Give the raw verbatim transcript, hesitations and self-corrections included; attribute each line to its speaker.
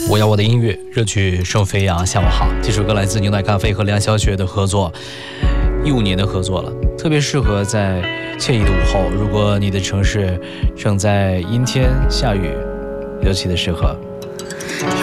Speaker 1: 我要我的音乐，热曲盛飞扬。下午好，这首歌来自牛奶咖啡和梁晓雪的合作，一五年的合作了，特别适合在惬意的午后，如果你的城市正在阴天下雨，尤其的适合。